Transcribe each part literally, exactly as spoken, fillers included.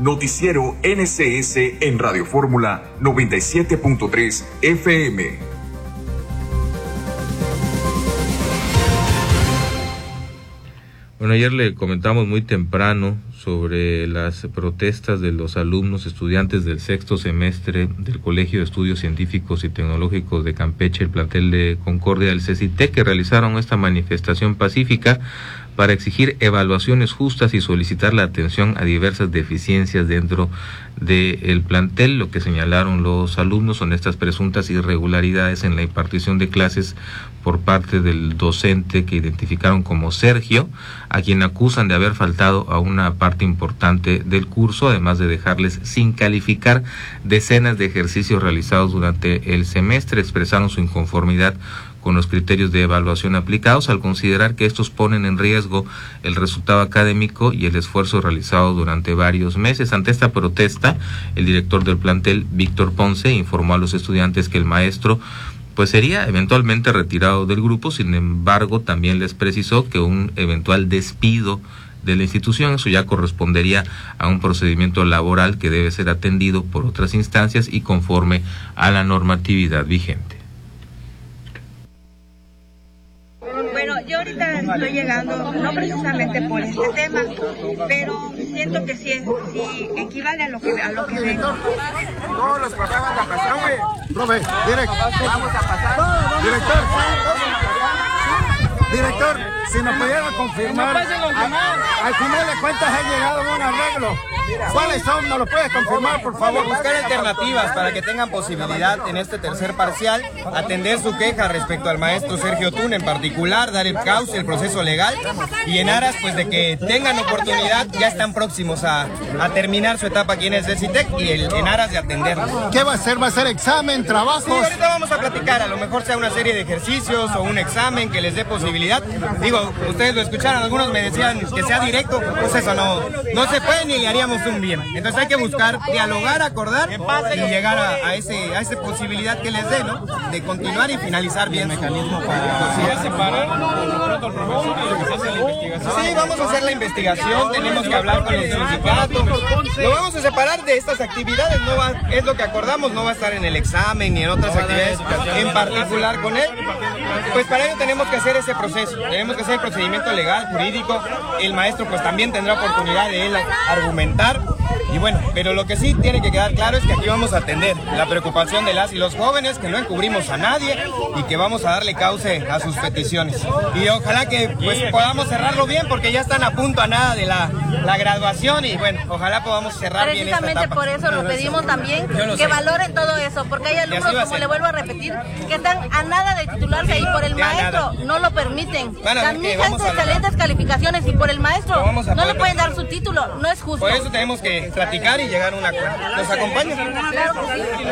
Noticiero N C S en Radio Fórmula noventa y siete punto tres F M. Bueno, ayer le comentamos muy temprano sobre las protestas de los alumnos estudiantes del sexto semestre del Colegio de Estudios Científicos y Tecnológicos de Campeche, el plantel de Concordia del CECITEC, que realizaron esta manifestación pacífica para exigir evaluaciones justas y solicitar la atención a diversas deficiencias dentro del plantel. Lo que señalaron los alumnos son estas presuntas irregularidades en la impartición de clases por parte del docente que identificaron como Sergio, a quien acusan de haber faltado a una parte importante del curso, además de dejarles sin calificar decenas de ejercicios realizados durante el semestre. Expresaron su inconformidad con los criterios de evaluación aplicados al considerar que estos ponen en riesgo el resultado académico y el esfuerzo realizado durante varios meses. Ante esta protesta, el director del plantel, Víctor Ponce, informó a los estudiantes que el maestro pues sería eventualmente retirado del grupo. Sin embargo, también les precisó que un eventual despido de la institución, eso ya correspondería a un procedimiento laboral que debe ser atendido por otras instancias y conforme a la normatividad vigente. Bueno, yo ahorita estoy llegando, no precisamente por este tema, pero siento que sí, sí equivale a lo que a lo que vengo. Todos los profes van a pasar, güey. Profe, director. Vamos a pasar. Director. Director, si nos pudiera confirmar, a, al final de cuentas ha llegado a un arreglo. ¿Cuáles son? ¿Nos lo puedes confirmar, por favor? Buscar alternativas para que tengan posibilidad en este tercer parcial, atender su queja respecto al maestro Sergio Tun en particular, dar el cauce, el proceso legal, y en aras pues de que tengan oportunidad, ya están próximos a, a terminar su etapa aquí en el CECITEC y el, en aras de atenderlos. ¿Qué va a hacer? ¿Va a ser examen, trabajos? Sí, ahorita vamos a platicar, a lo mejor sea una serie de ejercicios o un examen que les dé posibilidad. Digo, ustedes lo escucharon, algunos me decían que sea directo, pues eso no, no se puede ni le haríamos un bien. Entonces hay que buscar dialogar, acordar y llegar a, a ese a esa posibilidad que les dé, ¿no? De continuar y finalizar bien el mecanismo para separar. Sí, vamos a hacer la investigación, tenemos que hablar con los sindicatos. Lo vamos a separar de estas actividades, no va, es lo que acordamos, no va a estar en el examen ni en otras actividades en particular con él. Pues para ello tenemos que hacer ese proceso, tenemos que hacer el procedimiento legal, jurídico. El maestro pues también tendrá oportunidad de él argumentar. Y bueno, pero lo que sí tiene que quedar claro es que aquí vamos a atender la preocupación de las y los jóvenes, que no encubrimos a nadie y que vamos a darle cauce a sus peticiones. Y ojalá que pues podamos cerrarlo bien, porque ya están a punto a nada de la, la graduación y bueno, ojalá podamos cerrar bien esta etapa. Precisamente por eso lo pedimos también, que sé. valoren todo eso, porque hay alumnos, como le vuelvo a repetir, que están a nada de titularse ahí por el maestro, no lo permiten. También han excelentes calificaciones y por el maestro no le pueden dar su título, no es justo. Por eso tenemos que platicar y llegar a un acuerdo. ¿Nos acompaña? Claro que sí.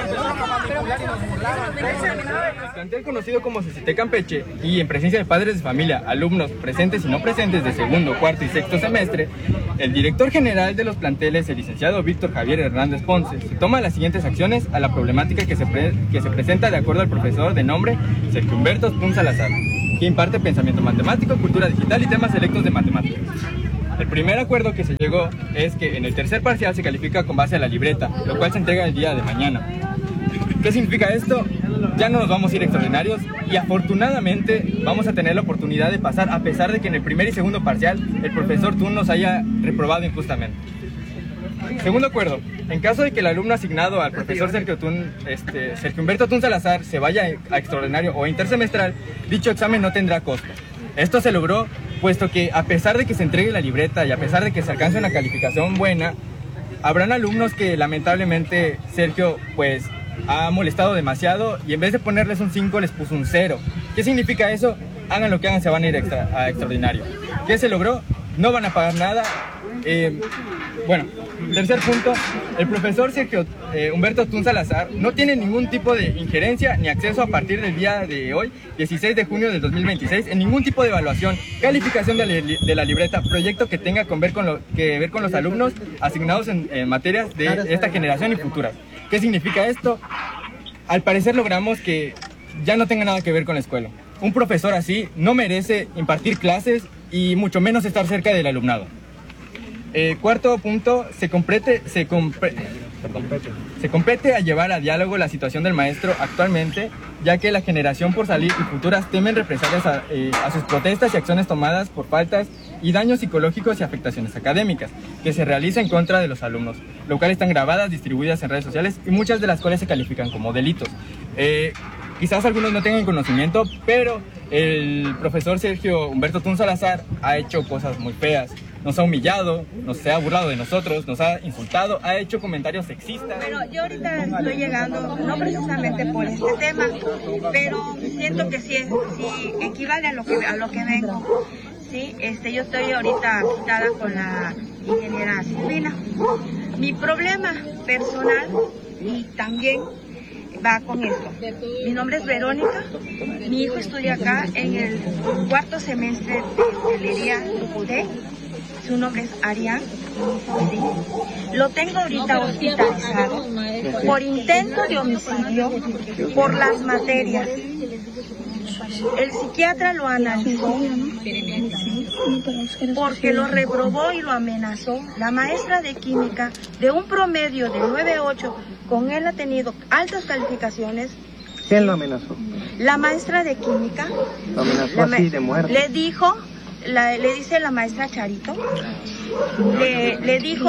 El plantel conocido como CECITEC Campeche y en presencia de padres de familia, alumnos presentes y no presentes de segundo, cuarto y sexto semestre, el director general de los planteles, el licenciado Víctor Javier Hernández Ponce, se toma las siguientes acciones a la problemática que se, pre que se presenta de acuerdo al profesor de nombre Sergio Humberto Tun Salazar, que imparte pensamiento matemático, cultura digital y temas selectos de matemáticas. El primer acuerdo que se llegó es que en el tercer parcial se califica con base a la libreta, lo cual se entrega el día de mañana. ¿Qué significa esto? Ya no nos vamos a ir extraordinarios y afortunadamente vamos a tener la oportunidad de pasar, a pesar de que en el primer y segundo parcial el profesor Tun nos haya reprobado injustamente. Segundo acuerdo, en caso de que el alumno asignado al profesor Sergio, Tun, este, Sergio Humberto Tun Salazar se vaya a extraordinario o intersemestral, dicho examen no tendrá costo. Esto se logró puesto que a pesar de que se entregue la libreta y a pesar de que se alcance una calificación buena, habrán alumnos que lamentablemente Sergio pues ha molestado demasiado y en vez de ponerles un cinco les puso un cero. ¿Qué significa eso? Hagan lo que hagan, se van a ir extra, a extraordinario. ¿Qué se logró? No van a pagar nada. Eh, bueno, tercer punto, el profesor Sergio eh, Humberto Tun Salazar no tiene ningún tipo de injerencia ni acceso a partir del día de hoy, dieciséis de junio del dos mil veintiséis, en ningún tipo de evaluación, calificación de la, de la libreta, proyecto que tenga con ver con lo, que ver con los alumnos asignados en, en materias de esta generación y futuras. ¿Qué significa esto? Al parecer logramos que ya no tenga nada que ver con la escuela. Un profesor así no merece impartir clases y mucho menos estar cerca del alumnado. Eh, cuarto punto, se complete, se, compre, perdón, se compete a llevar a diálogo la situación del maestro actualmente, ya que la generación por salir y futuras temen represalias a, eh, a sus protestas y acciones tomadas por faltas y daños psicológicos y afectaciones académicas que se realizan en contra de los alumnos, lo cual están grabadas, distribuidas en redes sociales y muchas de las cuales se califican como delitos. Eh, quizás algunos no tengan conocimiento, pero el profesor Sergio Humberto Tun Salazar ha hecho cosas muy feas. Nos ha humillado, nos ha burlado de nosotros, nos ha insultado, ha hecho comentarios sexistas. Bueno, yo ahorita estoy llegando, no precisamente por este tema, pero siento que sí, sí equivale a lo que, a lo que vengo. Sí, este, yo estoy ahorita citada con la ingeniera Silvina. Mi problema personal y también va con esto. Mi nombre es Verónica, mi hijo estudia acá en el cuarto semestre de hotelería D. Su nombre es Arián, ¿sí? Lo tengo ahorita hospitalizado por intento de homicidio por las materias. El psiquiatra lo analizó, ¿sí? Porque lo reprobó y lo amenazó. La maestra de química, de un promedio de nueve punto ocho, con él ha tenido altas calificaciones. ¿Quién lo amenazó? La maestra de química. Lo amenazó así de muerte. Le dijo... La, le dice la maestra Charito, le, le dijo,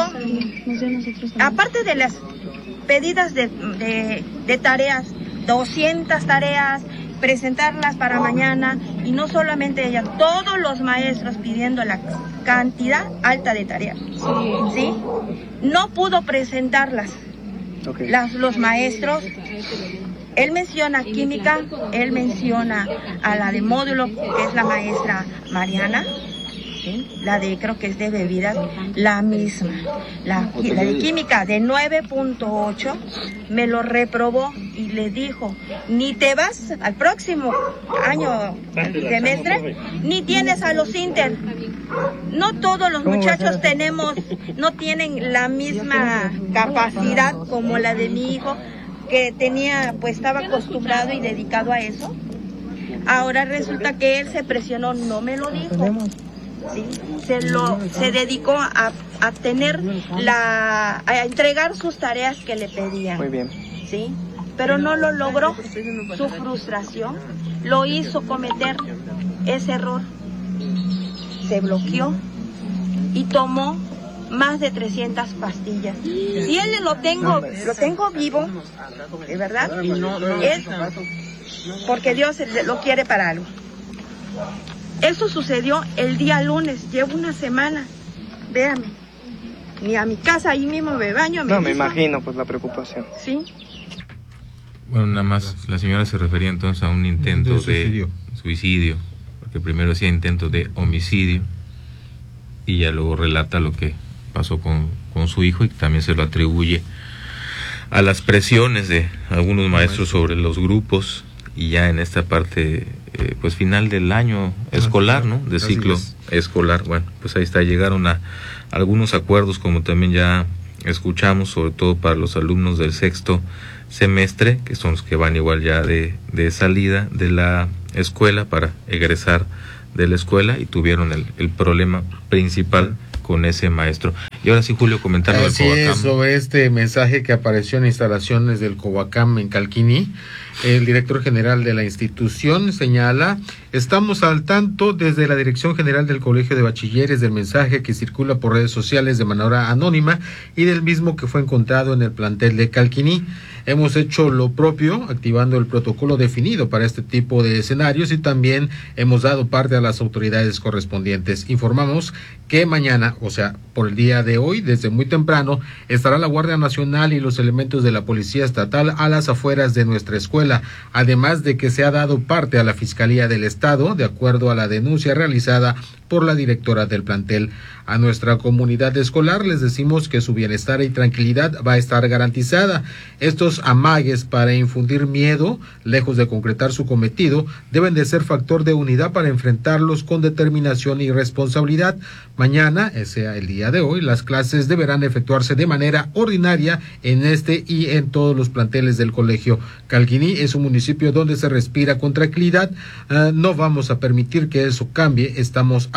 aparte de las pedidas de, de, de tareas, doscientas tareas, presentarlas para mañana, y no solamente ella, todos los maestros pidiendo la cantidad alta de tareas, ¿sí? No pudo presentarlas. Okay. Las, los maestros. Él menciona química, él menciona a la de módulo, que es la maestra Mariana, ¿sí? La de, creo que es de bebidas, la misma. La, la de química de nueve punto ocho me lo reprobó y le dijo, ni te vas al próximo año, semestre, ni tienes a los inter. No todos los muchachos tenemos, no tienen la misma capacidad como la de mi hijo, que tenía, pues estaba acostumbrado y dedicado a eso. Ahora resulta que él se presionó, no me lo dijo, ¿sí? Se lo, se dedicó a, a tener la, a entregar sus tareas que le pedían. Muy bien. ¿Sí? Pero no lo logró. Su frustración lo hizo cometer ese error. Se bloqueó y tomó más de trescientas pastillas. Si él lo tengo, lo tengo vivo, de verdad, es porque Dios lo quiere para algo. Eso sucedió el día lunes, llevo una semana, véame, ni a mi casa, ahí mismo me baño. Me no, me imagino, pues la preocupación. Sí. Bueno, nada más, la señora se refería entonces a un intento de suicidio, de suicidio, porque primero decía intento de homicidio, y ya luego relata lo que pasó con, con su hijo, y también se lo atribuye a las presiones de algunos maestros sobre los grupos, y ya en esta parte eh, pues final del año escolar, ¿no? De ciclo escolar. Bueno, pues ahí está, llegaron a algunos acuerdos, como también ya escuchamos, sobre todo para los alumnos del sexto semestre, que son los que van igual ya de, de salida de la escuela para egresar de la escuela, y tuvieron el, el problema principal con ese maestro. Y ahora sí, Julio, comentar lo del Así es, sobre este mensaje que apareció en instalaciones del Covacam en Calquiní. El director general de la institución señala: estamos al tanto desde la Dirección General del Colegio de Bachilleres del mensaje que circula por redes sociales de manera anónima y del mismo que fue encontrado en el plantel de Calquiní. Hemos hecho lo propio, activando el protocolo definido para este tipo de escenarios, y también hemos dado parte a las autoridades correspondientes. Informamos que mañana, o sea, por el día de hoy, desde muy temprano, estará la Guardia Nacional y los elementos de la Policía Estatal a las afueras de nuestra escuela, además de que se ha dado parte a la Fiscalía del Estado, de acuerdo a la denuncia realizada por la directora del plantel. A nuestra comunidad escolar les decimos que su bienestar y tranquilidad va a estar garantizada. Estos amagues para infundir miedo, lejos de concretar su cometido, deben de ser factor de unidad para enfrentarlos con determinación y responsabilidad. Mañana, sea el día de hoy, las clases deberán efectuarse de manera ordinaria en este y en todos los planteles del colegio. Calquiní es un municipio donde se respira con tranquilidad. Uh, no vamos a permitir que eso cambie. Estamos a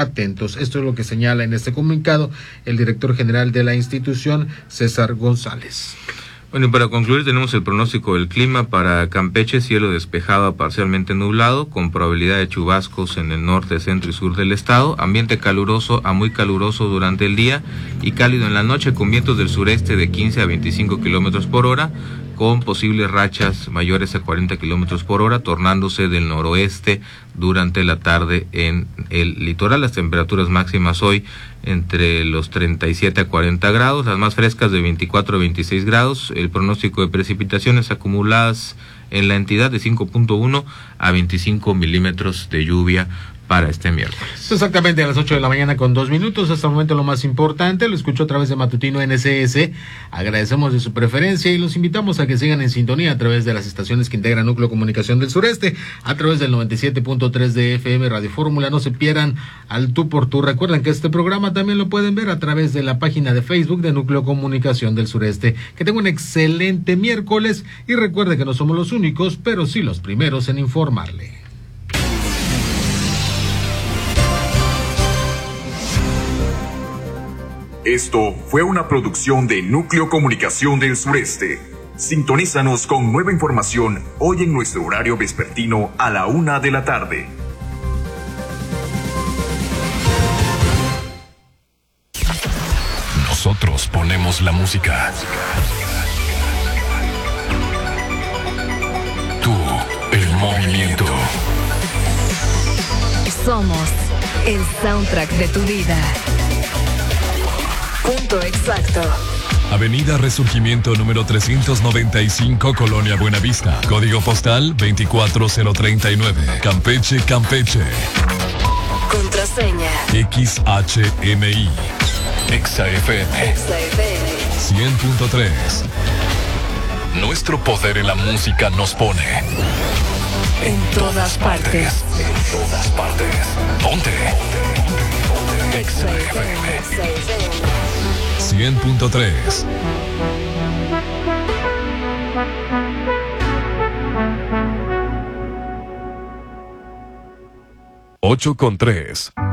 atentos. Esto es lo que señala en este comunicado el director general de la institución, César González. Bueno, y para concluir tenemos el pronóstico del clima para Campeche: cielo despejado a parcialmente nublado, con probabilidad de chubascos en el norte, centro y sur del estado, ambiente caluroso a muy caluroso durante el día y cálido en la noche, con vientos del sureste de quince a veinticinco kilómetros por hora, con posibles rachas mayores a cuarenta kilómetros por hora, tornándose del noroeste durante la tarde en el litoral. Las temperaturas máximas hoy entre los treinta y siete a cuarenta grados, las más frescas de veinticuatro a veintiséis grados. El pronóstico de precipitaciones acumuladas en la entidad de cinco punto uno a veinticinco milímetros de lluvia para este miércoles. Exactamente a las ocho de la mañana con dos minutos. Hasta el momento lo más importante, lo escucho a través de Matutino N C S. Agradecemos de su preferencia y los invitamos a que sigan en sintonía a través de las estaciones que integran Núcleo Comunicación del Sureste, a través del noventa y siete punto tres de F M Radio Fórmula. No se pierdan al Tú por Tú. Recuerden que este programa también lo pueden ver a través de la página de Facebook de Núcleo Comunicación del Sureste. Que tengan un excelente miércoles y recuerde que no somos los únicos, pero sí los primeros en informarle. Esto fue una producción de Núcleo Comunicación del Sureste. Sintonízanos con nueva información hoy en nuestro horario vespertino a la una de la tarde. Nosotros ponemos la música. Tú, el movimiento. Somos el soundtrack de tu vida. Punto exacto. Avenida Resurgimiento número trescientos noventa y cinco, Colonia Buenavista. Código postal veinticuatro cero treinta y nueve. Campeche, Campeche. Contraseña X H M I. Exa F M. Exa F M. cien punto tres. Nuestro poder en la música nos pone en todas partes. En todas partes. Ponte. Exa F M. cien punto tres. ocho con tres.